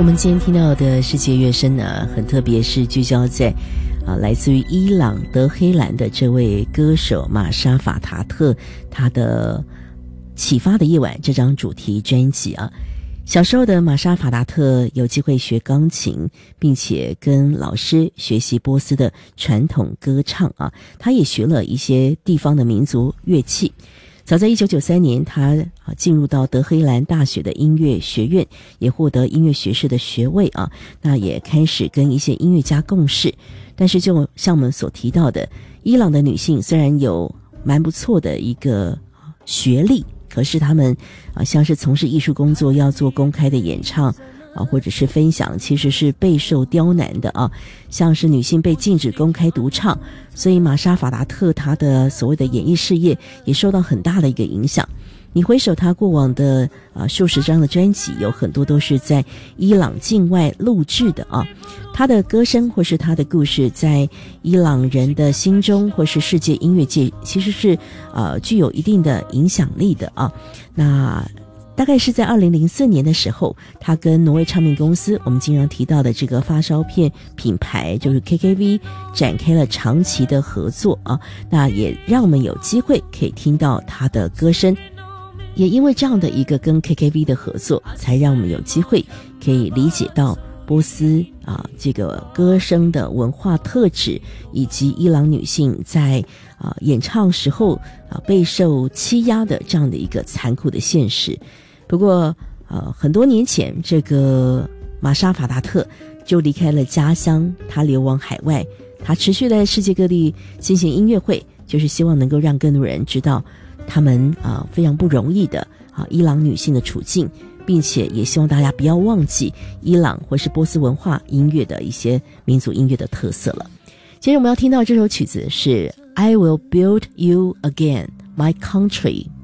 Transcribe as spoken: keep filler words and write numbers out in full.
我们今天听到的世界乐声呢，很特别，是聚焦在啊，来自于伊朗德黑兰的这位歌手玛莎法塔特，他的启发的夜晚这张主题专辑啊。小时候的玛莎法达特有机会学钢琴，并且跟老师学习波斯的传统歌唱啊，他也学了一些地方的民族乐器。早在一九九三年，他进入到德黑兰大学的音乐学院，也获得音乐学士的学位啊。那也开始跟一些音乐家共事。但是就像我们所提到的，伊朗的女性虽然有蛮不错的一个学历，可是她们啊，像是从事艺术工作要做公开的演唱啊，或者是分享，其实是备受刁难的啊。像是女性被禁止公开独唱，所以玛莎法达特她的所谓的演艺事业也受到很大的一个影响。你回首她过往的啊数十张的专辑，有很多都是在伊朗境外录制的啊。她的歌声或是她的故事，在伊朗人的心中或是世界音乐界，其实是呃具有一定的影响力的啊。那大概是在二零零四年的时候，他跟挪威唱片公司，我们经常提到的这个发烧片品牌，就是 K K V 展开了长期的合作啊。那也让我们有机会可以听到他的歌声，也因为这样的一个跟 K K V 的合作，才让我们有机会可以理解到波斯啊这个歌声的文化特质，以及伊朗女性在啊演唱时候啊备受欺压的这样的一个残酷的现实。不过呃很多年前，这个玛莎法达特就离开了家乡，她流亡海外，她持续在世界各地进行音乐会，就是希望能够让更多人知道他们啊非常不容易的啊伊朗女性的处境，并且也希望大家不要忘记伊朗或是波斯文化音乐的一些民族音乐的特色了。接着我们要听到这首曲子是 I Will Build You Again, My Country